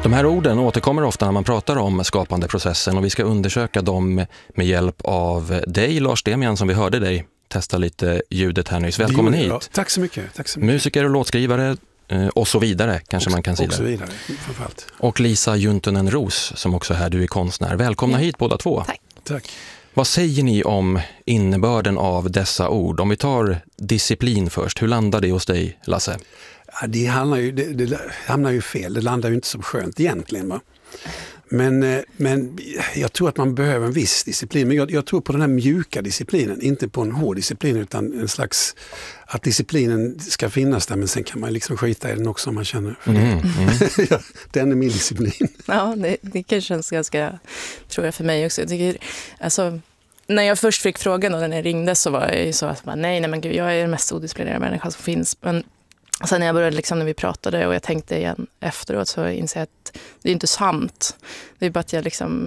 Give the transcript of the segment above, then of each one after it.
De här orden återkommer ofta när man pratar om skapandeprocessen och vi ska undersöka dem med hjälp av dig, Lars Demian, som vi hörde dig testa lite ljudet här nyss. Välkommen hit. Ja. Tack så mycket. Musiker och låtskrivare och så vidare kanske man kan säga. Och så vidare, framförallt. Och Lisa Juntunen Ros som också är här, du är konstnär. Välkomna hit båda två. Tack. Vad säger ni om innebörden av dessa ord? Om vi tar disciplin först, hur landar det hos dig, Lasse? Ja, det hamnar ju fel, det landar ju inte så skönt egentligen. Va? Men jag tror att man behöver en viss disciplin. Men jag tror på den här mjuka disciplinen, inte på en hård disciplin utan en slags att disciplinen ska finnas där men sen kan man liksom skita i den också om man känner för det. Ja, den är min disciplin. Ja, det kanske känns ganska, tror jag, för mig också. Jag tycker, alltså, när jag först fick frågan och när jag ringde så var jag ju så att nej men gud, jag är den mest odisciplinerade människa som finns. Men sen när jag började när vi pratade och jag tänkte igen efteråt så inser jag att det är inte sant. Det är bara att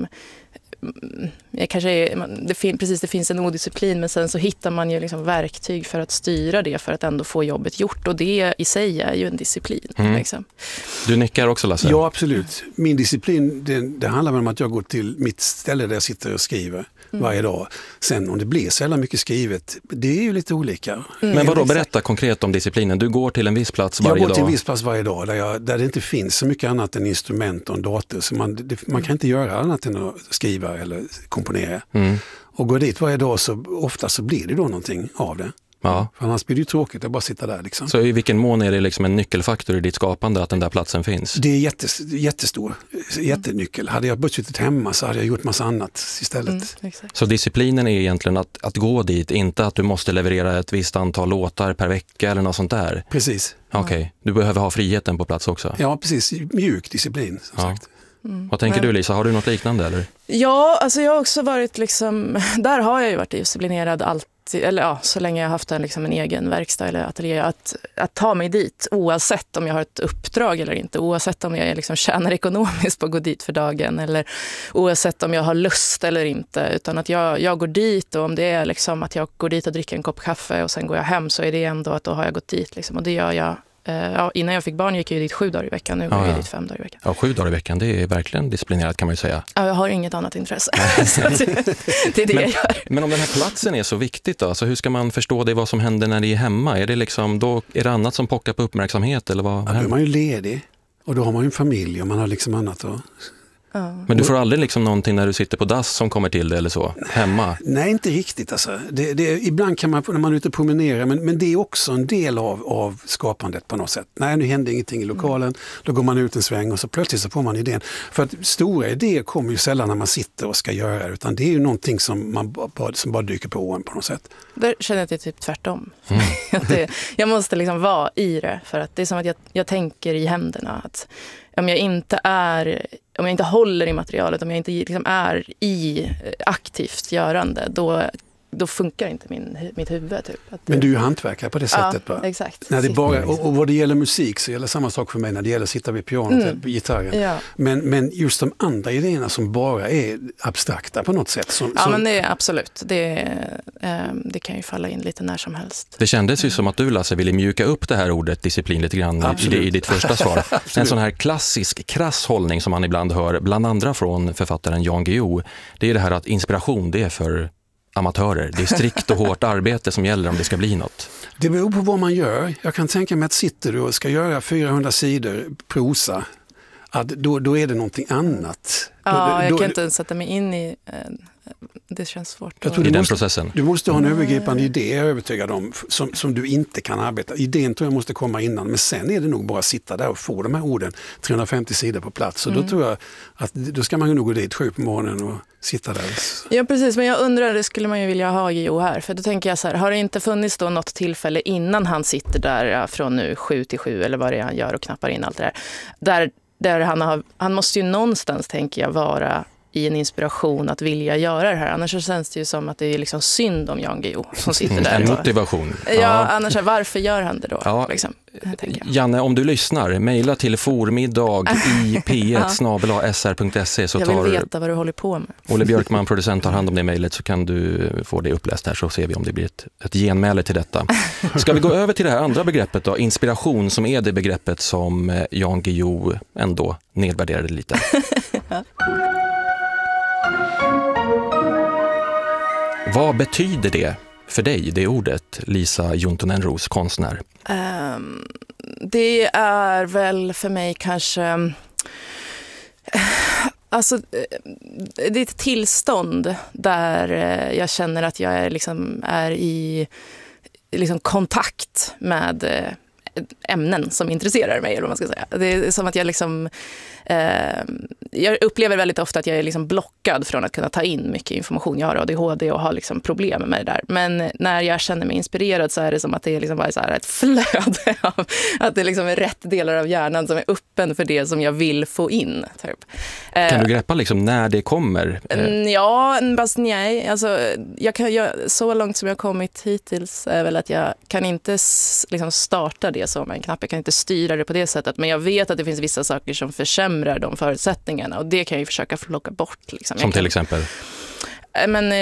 det finns en odisciplin men sen så hittar man ju verktyg för att styra det för att ändå få jobbet gjort och det i sig är ju en disciplin. Liksom. Du nickar också, Lasse? Ja, absolut. Min disciplin det handlar om att jag går till mitt ställe där jag sitter och skriver varje dag. Sen om det blir så jävla mycket skrivet, det är ju lite olika. Men vadå, berätta konkret om disciplinen. Du går till en viss plats varje dag? Jag går till en viss plats varje dag där det inte finns så mycket annat än instrument och en dator. Så man kan inte göra annat än att skriva eller komponera. Och går dit varje dag så ofta så blir det då någonting av det. Ja. För annars blir det ju tråkigt att bara sitta där. Liksom. Så i vilken mån är det en nyckelfaktor i ditt skapande att den där platsen finns? Det är jättestor, jättenyckel. Hade jag bara suttit hemma så hade jag gjort massa annat istället. Så disciplinen är egentligen att gå dit, inte att du måste leverera ett visst antal låtar per vecka eller något sånt där? Precis. Okej. Du behöver ha friheten på plats också? Ja, precis. Mjuk disciplin, som sagt. Vad tänker du, Lisa? Har du något liknande eller? Ja, alltså jag har också varit där har jag ju varit disciplinerad alltid, eller ja, så länge jag har haft en egen verkstad eller ateljé, att ta mig dit oavsett om jag har ett uppdrag eller inte, oavsett om jag tjänar ekonomiskt på att gå dit för dagen eller oavsett om jag har lust eller inte, utan att jag går dit och om det är att jag går dit och dricker en kopp kaffe och sen går jag hem så är det ändå att då har jag gått dit och det gör jag. Innan jag fick barn gick jag dit 7 dagar i veckan. Nu går jag dit 5 dagar i veckan. Ja, 7 dagar i veckan, det är verkligen disciplinerat kan man ju säga. Ja, jag har inget annat intresse. Det är det jag gör. Men om den här platsen är så viktigt då, så hur ska man förstå det vad som händer när det är hemma? Är det då är det annat som pockar på uppmärksamhet eller vad? Ja, då är man ju ledig och då har man ju en familj och man har annat att... Men du får aldrig någonting när du sitter på dass som kommer till det eller så, hemma? Nej, inte riktigt alltså. Ibland kan man, när man är ute och promenerar, men det är också en del av skapandet på något sätt. Nej, nu händer ingenting i lokalen, då går man ut en sväng och så plötsligt så får man idén. För att stora idéer kommer ju sällan när man sitter och ska göra, utan det är ju någonting som bara dyker på en på något sätt. Där känner jag att det är typ tvärtom. Jag måste vara i det, för att det är som att jag tänker i händerna att om jag inte håller i materialet, om jag inte är i aktivt görande, då funkar inte mitt huvud. Typ. Men du är ju hantverkare på det sättet. Ja, exakt. När det bara, och vad det gäller musik så gäller samma sak för mig när det gäller att sitta vid pianot eller på gitarren. Ja. Men just de andra idéerna som bara är abstrakta på något sätt. Men det är absolut. Det kan ju falla in lite när som helst. Det kändes ju som att du, Lasse, ville mjuka upp det här ordet disciplin lite grann i ditt första svar. En sån här klassisk, krass hållning som man ibland hör, bland andra från författaren Jan Guillou, det är det här att inspiration, det är för amatörer. Det är strikt och hårt arbete som gäller om det ska bli något. Det beror på vad man gör. Jag kan tänka mig att sitter du och ska göra 400 sidor prosa, att då är det någonting annat. Jag kan inte ens sätta mig in i... Det känns svårt. I den processen. Du måste ha en övergripande idé, jag är övertygad om, som du inte kan arbeta. Idén tror jag måste komma innan, men sen är det nog bara att sitta där och få de här orden 350 sidor på plats. Och då tror jag att då ska man ju nog gå dit 7 på morgonen och sitta där. Ja, precis. Men jag undrar, det skulle man ju vilja ha Gio här. För då tänker jag så här, har det inte funnits då något tillfälle innan han sitter där från nu 7 till 7 eller vad det är han gör och knappar in allt det där han måste ju någonstans, tänker jag, vara i en inspiration att vilja göra det här. Annars så känns det ju som att det är liksom synd om Jan Guillou som sitter där. En motivation. Ja, annars varför gör han det då? Ja. Liksom, Janne, om du lyssnar, mejla till formiddag.p1@sr.se så jag vill veta vad du håller på med. Olle Björkman, producent, tar hand om det mejlet, så kan du få det uppläst här, så ser vi om det blir ett genmäle till detta. Ska vi gå över till det här andra begreppet då, inspiration, som är det begreppet som Jan Guillou ändå nedvärderade lite. Vad betyder det för dig, det ordet, Lisa Juntunen-Roos, konstnär? Det är väl för mig kanske... Alltså, det är ett tillstånd där jag känner att jag är i kontakt med ämnen som intresserar mig, eller vad man ska säga. Det är som att jag jag upplever väldigt ofta att jag är blockad från att kunna ta in mycket information. Jag har ADHD och har problem med det där. Men när jag känner mig inspirerad så är det som att det är bara så här ett flöde av att det är rätt delar av hjärnan som är öppen för det som jag vill få in. Typ. Kan du greppa när det kommer? Ja, fast nej. Alltså, så långt som jag har kommit hittills är väl att jag kan inte starta det som en knapp. Jag kan inte styra det på det sättet. Men jag vet att det finns vissa saker som försämrar de förutsättningarna, och det kan jag ju försöka plocka bort. Som till exempel? Men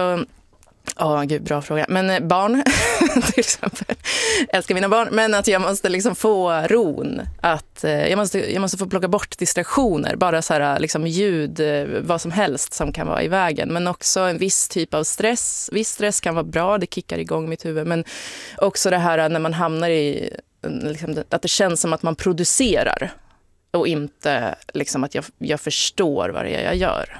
bra fråga. Men barn till exempel. Jag älskar mina barn, men att jag måste få ron, att jag måste få plocka bort distraktioner, bara så här ljud, vad som helst som kan vara i vägen, men också en viss typ av stress. Viss stress kan vara bra, det kickar igång mitt huvud, men också det här när man hamnar i att det känns som att man producerar och inte att jag förstår vad det är jag gör.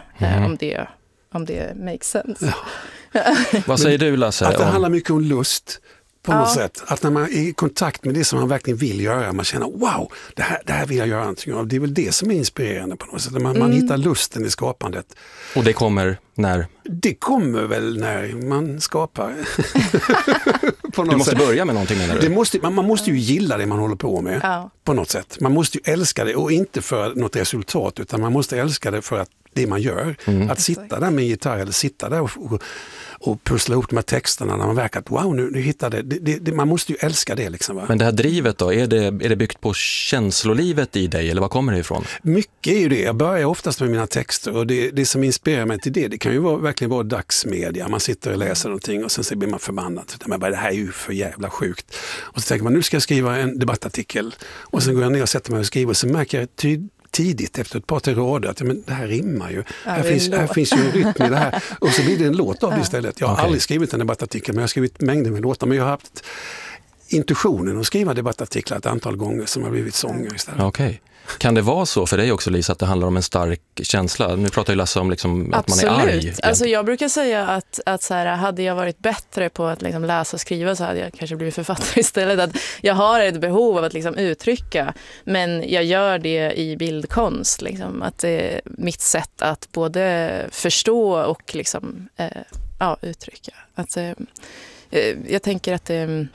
Om det makes sense. Ja. Vad säger du, Lasse? Att det handlar mycket om lust på något sätt. Att när man är i kontakt med det som man verkligen vill göra, man känner wow, det här vill jag göra någonting av. Det är väl det som är inspirerande på något sätt. Man hittar lusten i skapandet. Och det kommer när? Det kommer väl när man skapar. På något du måste sätt. Börja med någonting, menar du? Man måste ju gilla det man håller på med på något sätt. Man måste ju älska det, och inte för något resultat, utan man måste älska det för att det man gör. Att sitta där med en gitarr eller sitta där och pussla ihop de här texterna när man verkar att wow, nu hittade det. Man måste ju älska det Va? Men det här drivet då, är det byggt på känslolivet i dig, eller vad kommer det ifrån? Mycket är ju det. Jag börjar oftast med mina texter, och det som inspirerar mig till det kan ju verkligen vara dagsmedia. Man sitter och läser någonting och sen så blir man förbannad. Det här är ju för jävla sjukt. Och så tänker man, nu ska jag skriva en debattartikel, och sen går jag ner och sätter mig och skriver, och så märker jag tidigt efter ett par till rader att det här rimmar ju. Här finns ju en rytm i det här. Och så blir det en låt av det istället. Jag har aldrig skrivit en debattartikel, men jag har skrivit mängder med låtar. Men jag har haft intuitionen att skriva debattartiklar ett antal gånger som har blivit sånger istället. Okej. Kan det vara så för dig också, Lisa, att det handlar om en stark känsla? Nu pratar ju Lasse om att man är arg. Absolut. Alltså jag brukar säga att så här, hade jag varit bättre på att läsa och skriva, så hade jag kanske blivit författare istället. Att jag har ett behov av att uttrycka, men jag gör det i bildkonst. Att det är mitt sätt att både förstå och uttrycka. Att, jag tänker att det...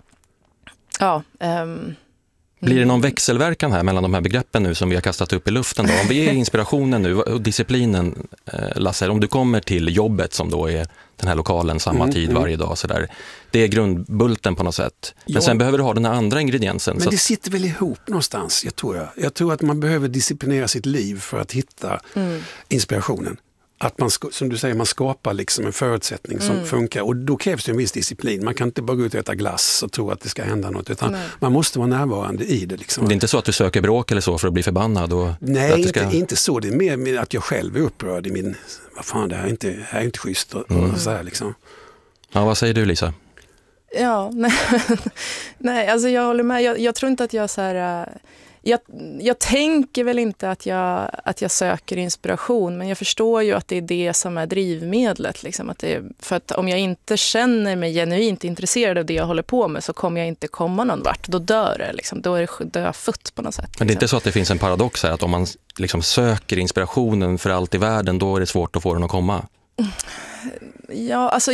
Blir det någon växelverkan här mellan de här begreppen nu som vi har kastat upp i luften då? Om vi är inspirationen nu och disciplinen, Lasse, om du kommer till jobbet som då är den här lokalen samma tid varje dag, så där, det är grundbulten på något sätt. Men sen behöver du ha den här andra ingrediensen. Men det sitter väl ihop någonstans, jag tror att man behöver disciplinera sitt liv för att hitta inspirationen. Att man, som du säger, man skapar en förutsättning som funkar, och då krävs det en viss disciplin. Man kan inte bara gå ut och äta glass och tro att det ska hända något, utan man måste vara närvarande i det. Det är inte så att du söker bråk eller så för att bli förbannad? Nej, inte så. Det är mer att jag själv är upprörd i min, vad fan, det här är inte schysst och så här . Ja, vad säger du, Lisa? Ja, nej, alltså jag håller med. Jag tror inte att jag så här... Jag tänker väl inte att jag söker inspiration, men jag förstår ju att det är det som är drivmedlet. För att om jag inte känner mig genuint intresserad av det jag håller på med, så kommer jag inte komma någon vart. Då dör det. Då är det dödfött på något sätt. Men det är inte så att det finns en paradox här, att om man söker inspirationen för allt i världen, då är det svårt att få den att komma? Ja, alltså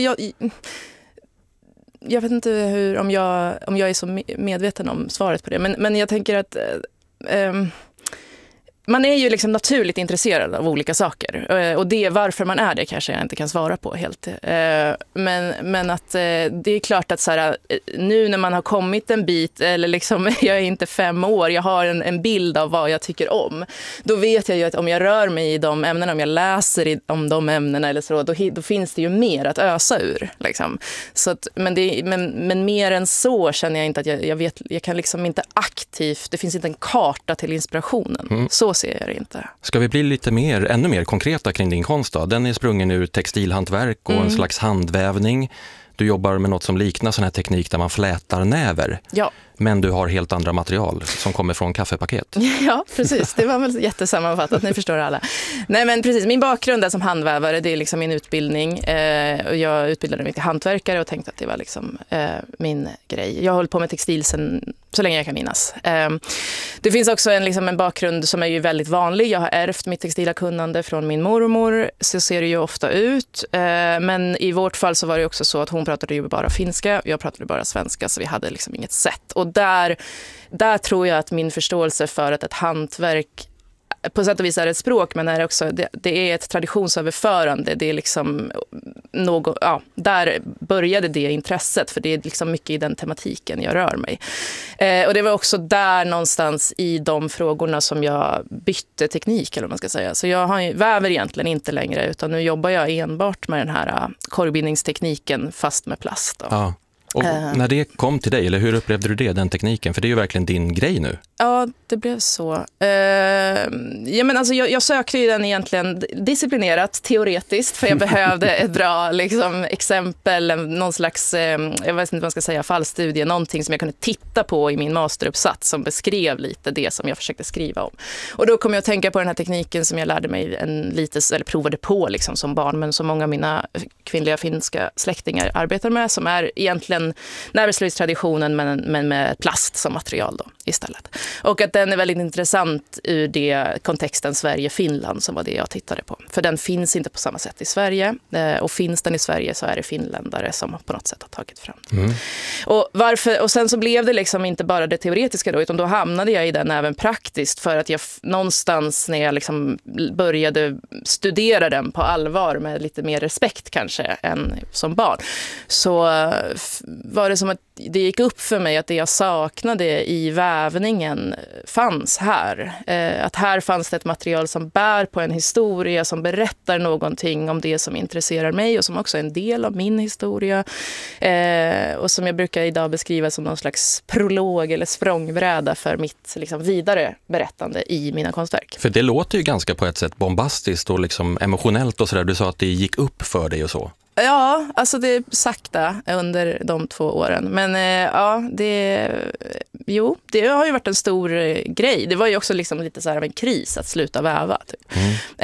jag vet inte om jag är så medveten om svaret på det, men jag tänker att man är ju liksom naturligt intresserad av olika saker. Och det varför man är det kanske jag inte kan svara på helt. Men att det är klart att så här, nu när man har kommit en bit, eller liksom, jag är inte 5 år, jag har en bild av vad jag tycker om. Då vet jag ju att om jag rör mig i de ämnena, om jag läser om de ämnena eller så, då finns det ju mer att ösa ur. Liksom. Så att, men mer än så känner jag inte att jag kan liksom inte aktivt, det finns inte en karta till inspirationen. Så ser jag det inte. Ska vi bli ännu mer konkreta kring din konst då? Den är sprungen ur textilhantverk och en slags handvävning. Du jobbar med något som liknar sån här teknik där man flätar näver. Ja. Men du har helt andra material som kommer från kaffepaket. Ja, precis. Det var väl jättesammanfattat. Ni förstår alla. Nej, men precis. Min bakgrund är som handvävare. Det är liksom min utbildning. Och jag utbildade mig till hantverkare och tänkte att det var liksom min grej. Jag har hållit på med textil så länge jag kan minnas. Det finns också en bakgrund som är ju väldigt vanlig. Jag har ärvt mitt textila kunnande från min mormor. Så ser det ju ofta ut. Men i vårt fall så var det också så att hon pratade ju bara finska. Jag pratade bara svenska, så vi hade liksom inget sätt. Och där tror jag att min förståelse för att ett hantverk på sätt och vis är ett språk, men är också, det är ett traditionsöverförande. Det är liksom där började det intresset, för det är liksom mycket i den tematiken jag rör mig. Och det var också där någonstans i de frågorna som jag bytte teknik, eller vad man ska säga. Så jag väver egentligen inte längre, utan nu jobbar jag enbart med den här korvbindningstekniken fast med plast. Då. Ja. Och när det kom till dig, eller hur upplevde du det, den tekniken? För det är ju verkligen din grej nu. Ja, det blev så. Jag sökte ju den egentligen disciplinerat, teoretiskt, för jag behövde ett bra exempel, någon slags, jag vet inte vad man ska säga, fallstudie, någonting som jag kunde titta på i min masteruppsats som beskrev lite det som jag försökte skriva om. Och då kom jag att tänka på den här tekniken som jag lärde mig eller provade på liksom som barn, men som många av mina kvinnliga finska släktingar arbetar med, som är egentligen närbesluttstraditionen men med plast som material då istället. Och att den är väldigt intressant ur det kontexten Sverige-Finland som var det jag tittade på. För den finns inte på samma sätt i Sverige. Och finns den i Sverige så är det finländare som på något sätt har tagit fram den. Och sen så blev det liksom inte bara det teoretiska då, utan då hamnade jag i den även praktiskt, för att jag någonstans när jag liksom började studera den på allvar med lite mer respekt kanske än som barn, så var det som att det gick upp för mig att det jag saknade i vävningen fanns här. Att här fanns det ett material som bär på en historia, som berättar någonting om det som intresserar mig och som också är en del av min historia. Och som jag brukar idag beskriva som någon slags prolog eller språngbräda för mitt vidare berättande i mina konstverk. För det låter ju ganska på ett sätt bombastiskt och emotionellt och sådär. Du sa att det gick upp för dig och så. Ja, alltså det är sakta under de 2 åren. Men det har ju varit en stor grej. Det var ju också lite så här av en kris att sluta väva. Typ.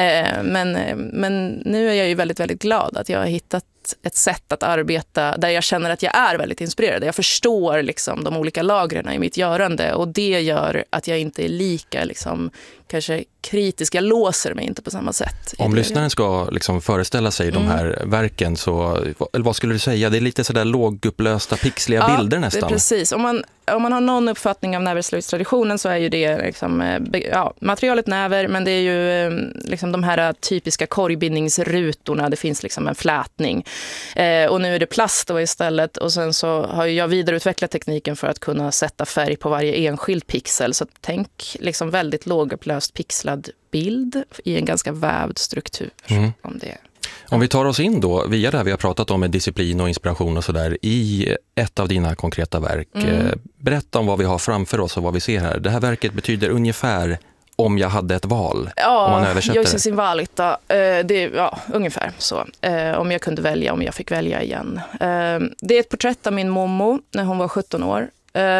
Men nu är jag ju väldigt, väldigt glad att jag har hittat ett sätt att arbeta där jag känner att jag är väldigt inspirerad. Jag förstår de olika lagren i mitt görande, och det gör att jag inte är lika kanske kritisk. Jag låser mig inte på samma sätt. Om lyssnaren ska föreställa sig de här verken, så eller vad skulle du säga? Det är lite sådär lågupplösta, pixliga bilder nästan. Det är precis. Om man har någon uppfattning av näverslöjdstraditionen så är ju det materialet näver, men det är ju de här typiska korgbindningsrutorna. Det finns en flätning. Och nu är det plast då istället, och sen så har jag vidareutvecklat tekniken för att kunna sätta färg på varje enskild pixel. Så tänk väldigt lågupplöst pixlad bild i en ganska vävd struktur. Om vi tar oss in då via det här vi har pratat om med disciplin och inspiration och sådär i ett av dina konkreta verk. Berätta om vad vi har framför oss och vad vi ser här. Det här verket betyder ungefär om jag hade ett val, om man översätter det. Ja, sin valita. Ungefär så. Om jag kunde välja, om jag fick välja igen. Det är ett porträtt av min mommo när hon var 17 år.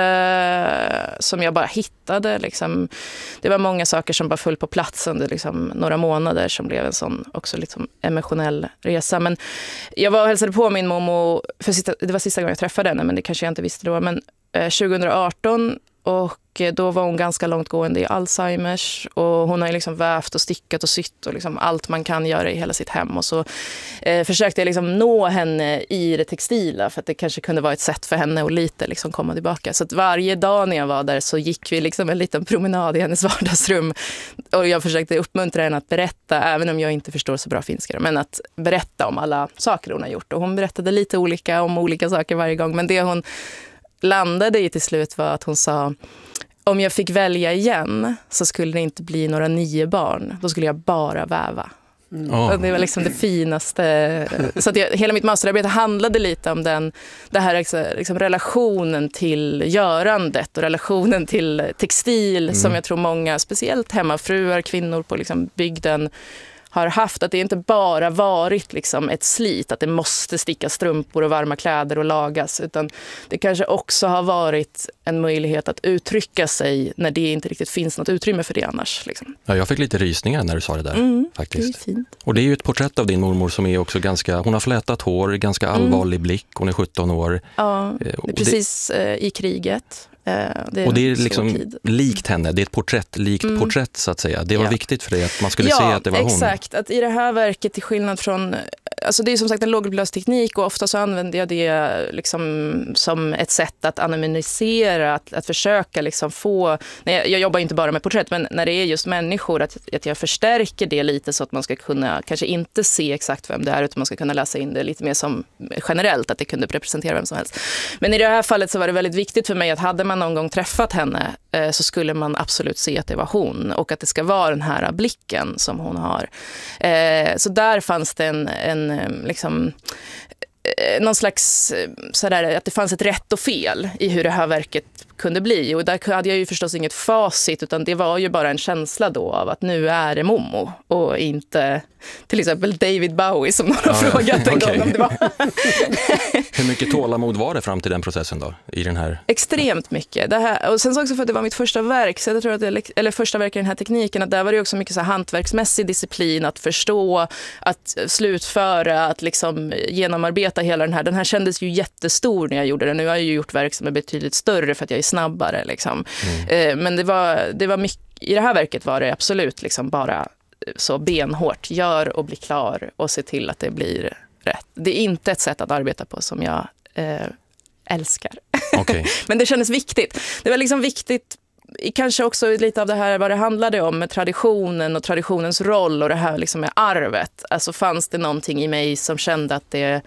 Som jag bara hittade. Det var många saker som bara föll på plats under några månader, som blev en sån också emotionell resa. Men jag var och hälsade på min mommo, det var sista gången jag träffade henne, men det kanske jag inte visste då. Men 2018, och då var hon ganska långt gående i Alzheimers och hon har ju liksom vävt och stickat och sytt och liksom allt man kan göra i hela sitt hem. Och så försökte jag liksom nå henne i det textila för att det kanske kunde vara ett sätt för henne att lite liksom komma tillbaka. Så att varje dag när jag var där så gick vi liksom en liten promenad i hennes vardagsrum och jag försökte uppmuntra henne att berätta, även om jag inte förstår så bra finska, men att berätta om alla saker hon har gjort. Och hon berättade lite olika om olika saker varje gång, men det hon landade i till slut var att hon sa: om jag fick välja igen så skulle det inte bli några 9 barn. Då skulle jag bara väva. Och det var liksom det finaste. Så att hela mitt masterarbete handlade lite om det här liksom relationen till görandet och relationen till textil som jag tror många, speciellt hemmafruar, kvinnor på liksom bygden, har haft. Att det inte bara varit liksom ett slit, att det måste sticka strumpor och varma kläder och lagas, utan det kanske också har varit en möjlighet att uttrycka sig när det inte riktigt finns något utrymme för det annars. Liksom. Ja, jag fick lite rysningar när du sa det där. Faktiskt. Det är fint. Och det är ju ett porträtt av din mormor som är också hon har flätat hår, ganska allvarlig blick, hon är 17 år. Ja, det är precis i kriget. Det är liksom likt henne, det är ett porträtt, porträtt så att säga. Det var viktigt för dig att man skulle se att det var hon. Ja, exakt. Att i det här verket, till skillnad från, alltså det är som sagt en lågupplösteknik och ofta så använder jag det liksom som ett sätt att anonymisera, att försöka liksom få, jag jobbar inte bara med porträtt, men när det är just människor, att jag förstärker det lite så att man ska kunna kanske inte se exakt vem det är, utan man ska kunna läsa in det lite mer som generellt, att det kunde representera vem som helst. Men i det här fallet så var det väldigt viktigt för mig att hade man någon gång träffat henne så skulle man absolut se att det var hon och att det ska vara den här blicken som hon har. Så där fanns det liksom någon slags sådär, att det fanns ett rätt och fel i hur det här verket kunde bli. Och där hade jag ju förstås inget facit, utan det var ju bara en känsla då av att nu är det Momo och inte till exempel David Bowie som någon har frågat en gång om det var. Hur mycket tålamod var det fram till den processen då? I den här... Extremt mycket. Det här, och sen så också för att det var mitt första verk, så jag tror att eller första verk i den här tekniken, att där var det också mycket så hantverksmässig disciplin, att förstå, att slutföra, att liksom genomarbeta hela den här kändes ju jättestor när jag gjorde den. Nu har jag ju gjort verk som är betydligt större för att jag är snabbare liksom. Men det var mycket, i det här verket var det absolut liksom bara så benhårt, gör och bli klar och se till att det blir rätt. Det är inte ett sätt att arbeta på som jag älskar. Okay. Men det kändes viktigt. Det var liksom viktigt, kanske också lite av det här vad det handlade om med traditionen och traditionens roll och det här liksom med arvet. Alltså fanns det någonting i mig som kände att det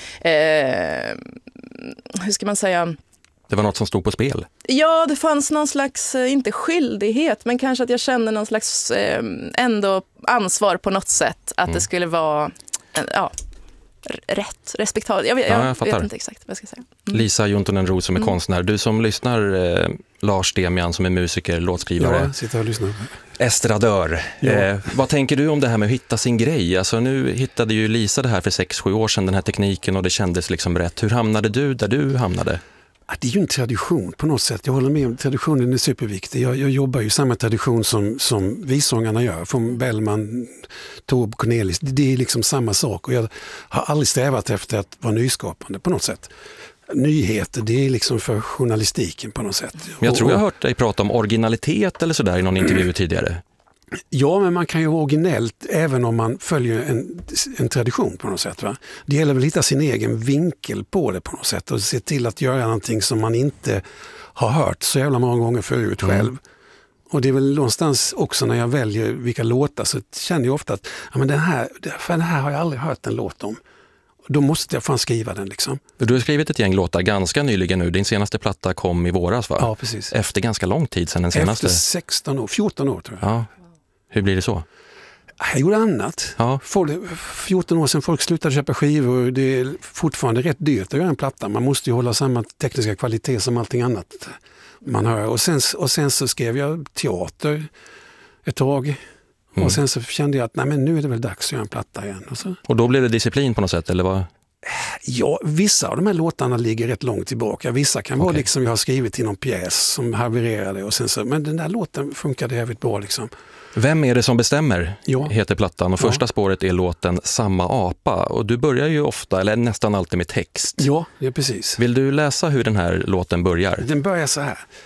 hur ska man säga? Det var något som stod på spel. Ja, det fanns någon slags, inte skyldighet, men kanske att jag kände någon slags ändå ansvar på något sätt. Att det skulle vara rätt, respektabelt. Jag vet inte exakt vad jag ska säga. Lisa Juntunen-Roos som är konstnär. Du som lyssnar, Lars Demian som är musiker, låtskrivare. Ja, sitter och lyssnar. Estradör. Ja. Vad tänker du om det här med att hitta sin grej? Alltså nu hittade ju Lisa det här för 6-7 år sedan, den här tekniken, och det kändes liksom rätt. Hur hamnade du där du hamnade? Det är ju en tradition på något sätt. Jag håller med om traditionen är superviktig. Jag jobbar ju i samma tradition som vissångarna gör. Från Bellman, Taube, Cornelis. Det är liksom samma sak. Och jag har aldrig strävat efter att vara nyskapande på något sätt. Nyheter, det är liksom för journalistiken på något sätt. Men jag tror jag har hört dig prata om originalitet eller sådär i någon intervju tidigare. Ja, men man kan ju vara originellt även om man följer en tradition på något sätt. Va? Det gäller väl att hitta sin egen vinkel på det på något sätt och se till att göra någonting som man inte har hört så jävla många gånger förut själv. Och det är väl någonstans också när jag väljer vilka låtar så känner jag ofta att men den här har jag aldrig hört en låt om. Då måste jag fan skriva den liksom. Du har skrivit ett gäng låtar ganska nyligen nu. Din senaste platta kom i våras, va? Ja, precis. Efter ganska lång tid sedan den senaste. Efter 14 år tror jag. Ja. Hur blir det så? Jag gjorde annat. Ja. 14 år sedan folk slutade köpa skivor. Det är fortfarande rätt dyrt att göra en platta. Man måste ju hålla samma tekniska kvalitet som allting annat man hör. Och sen så skrev jag teater ett tag. Och sen så kände jag att nu är det väl dags att göra en platta igen. Och då blev det disciplin på något sätt, eller vad? Ja, vissa av de här låtarna ligger rätt långt tillbaka. Vissa kan vara liksom jag har skrivit till någon pjäs som havererade och sen så, men den där låten funkade jävligt bra liksom. Vem är det som bestämmer, heter plattan. Och första spåret är låten Samma apa. Och du börjar ju ofta, eller nästan alltid med text. Ja, det är precis. Vill du läsa hur den här låten börjar? Den börjar så här.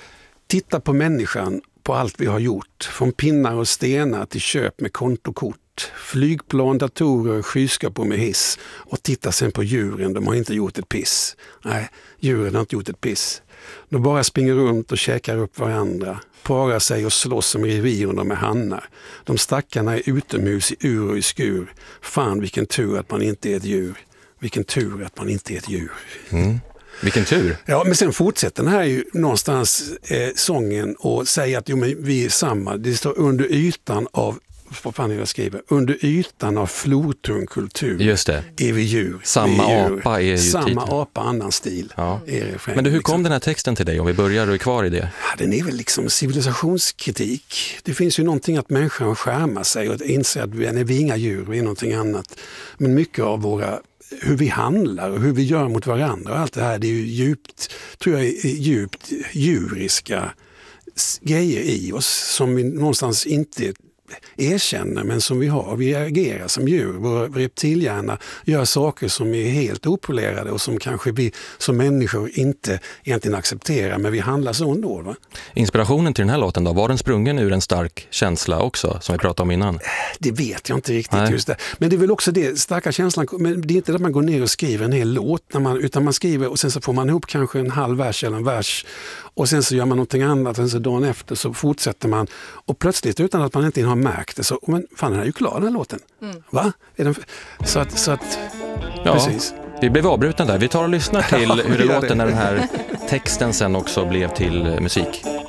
titta på människan, på allt vi har gjort. Från pinnar och stenar till köp med kontokort. Flygplan, datorer, skyskrapor med hiss. Och titta sen på djuren, de har inte gjort ett piss. Nej, djuren har inte gjort ett piss. De bara springer runt och käkar upp varandra. Parar sig och slåss som revir och de är hannar. De stackarna är utomhus i ur och i skur. Fan vilken tur att man inte är ett djur. Vilken tur att man inte är ett djur. Mm. Vilken tur. Ja, men sen fortsätter den här ju någonstans sången och säger att men vi är samma. Det står under ytan av, vad fan är det jag skriver? Under ytan av flortung kultur. Just det. Är vi djur. Samma djur. apa är ju samma titeln. apa, annan stil. Ja. Är Men hur kom den här texten till dig, om vi börjar och är kvar i det? Ja, den är väl liksom civilisationskritik. Det finns ju någonting att människan skärmar sig och inser att vi är inga djur, vi är någonting annat. Men mycket av hur vi handlar och hur vi gör mot varandra och allt det här, det är ju djupt, tror jag, är djupt djuriska grejer i oss som vi någonstans inte erkänner, men som vi har. Vi agerar som djur. Vår reptilhjärna gör saker som är helt opolerade och som kanske vi som människor inte egentligen accepterar, men vi handlar så ändå. Va? Inspirationen till den här låten då, var den sprungen ur en stark känsla också, som vi pratade om innan? Det vet jag inte riktigt just det. Men det är väl också det, starka känslan, men det är inte att man går ner och skriver en hel låt, utan man skriver och sen så får man ihop kanske en halv vers eller en vers och sen så gör man någonting annat och sen så dagen efter så fortsätter man och plötsligt utan att man inte har märkt det så, men fan, den är ju klar den här låten. Va? Är den, så att ja, precis. Vi blev avbrutna där. Vi tar och lyssnar till hur det låter när den här texten sen också blev till musik.